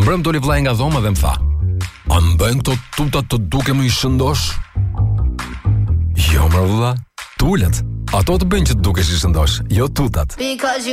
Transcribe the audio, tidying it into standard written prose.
vrem doli vllai nga dhoma dhe më tha: "A më bëjnë këto tutat të duke më i shëndosh?" Jo, mërë vlla, tulet. Ato të bëjnë që të dukesh i shëndosh, jo tutat.